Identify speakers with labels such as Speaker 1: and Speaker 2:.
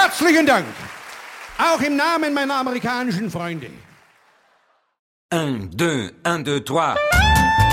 Speaker 1: Herzlichen Dank. Auch im Namen meiner amerikanischen Freunde.
Speaker 2: 1, 2, 1, 2, 3.